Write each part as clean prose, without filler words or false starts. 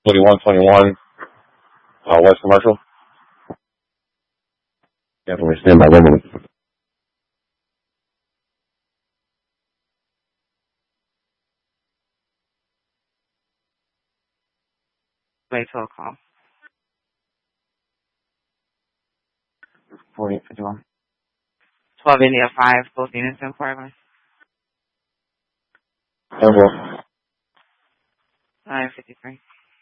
2121, West Commercial. Definitely stand by 1 minute. Wait till call. 4851. 12 India 5, both units in Portland. 953.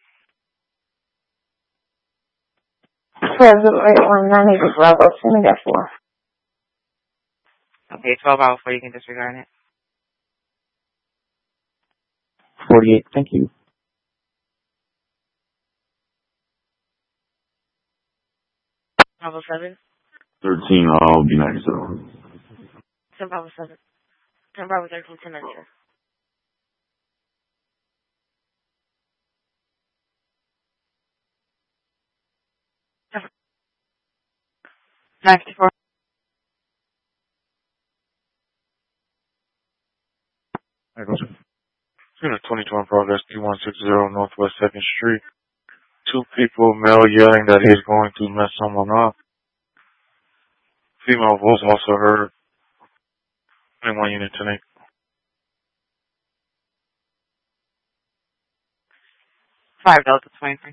President 198 Bravo, send me that 4. Okay, 12 hours before you can disregard it. 48, thank you. Bravo 7. 13, I'll be 97. 10 Bravo 7. 10 Bravo 13, 10 India. 954. There goes. Unit 22 in progress, 3160 Northwest 2nd Street. 2 people, male yelling that he's going to mess someone up. Female voice also heard. 21 unit tonight. 5 Delta 23.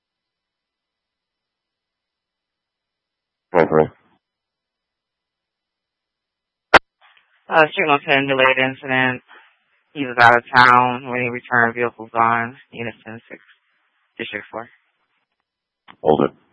23. Street Lieutenant delayed incident. He was out of town when he returned. Vehicle gone. Unit 10-6. District 4. Hold it.